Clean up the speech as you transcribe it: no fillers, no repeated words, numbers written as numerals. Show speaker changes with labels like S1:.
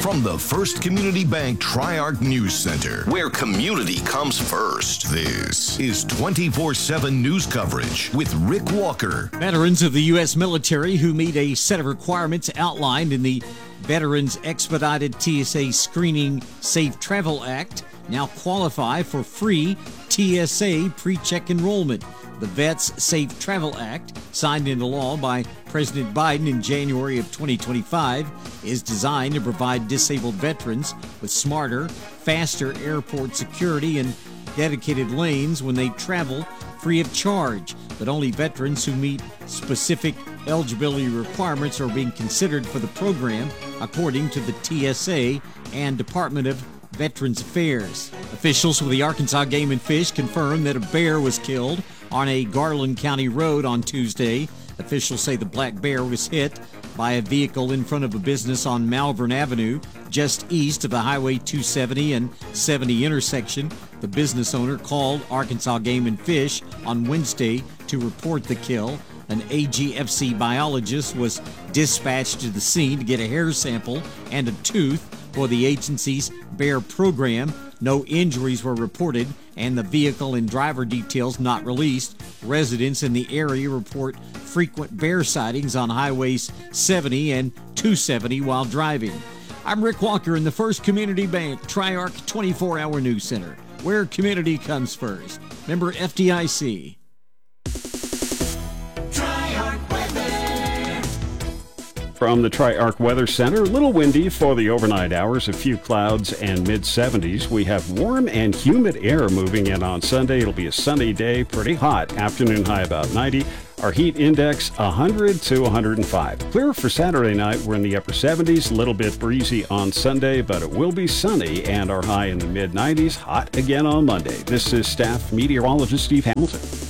S1: From the First Community Bank Tri-Arc News Center, where community comes first, this is 24/7 news coverage with Rick Walker.
S2: Veterans of the U.S. military who meet a set of requirements outlined in the Veterans Expedited TSA Screening Safe Travel Act now qualify for free TSA pre-check enrollment. The Vets Safe Travel Act, signed into law by President Biden in January of 2025, is designed to provide disabled veterans with smarter, faster airport security and dedicated lanes when they travel free of charge. But only veterans who meet specific eligibility requirements are being considered for the program, according to the TSA and Department of Veterans Affairs. Officials with the Arkansas Game and Fish confirmed that a bear was killed on a Garland County road on Tuesday. Officials say the black bear was hit by a vehicle in front of a business on Malvern Avenue, just east of the Highway 270 and 70 intersection. The business owner called Arkansas Game and Fish on Wednesday to report the kill. An AGFC biologist was dispatched to the scene to get a hair sample and a tooth for the agency's bear program. No injuries were reported, and the vehicle and driver details not released. Residents in the area report frequent bear sightings on Highways 70 and 270 while driving. I'm Rick Walker in the First Community Bank Tri-Arc 24-hour News Center, where community comes first. Member FDIC.
S3: From the Tri-Arc Weather Center, a little windy for the overnight hours, a few clouds and mid-70s. We have warm and humid air moving in on Sunday. It'll be a sunny day, pretty hot. Afternoon high about 90. Our heat index 100 to 105. Clear for Saturday night. We're in the upper 70s, a little bit breezy on Sunday, but it will be sunny and our high in the mid-90s. Hot again on Monday. This is staff meteorologist Steve Hamilton.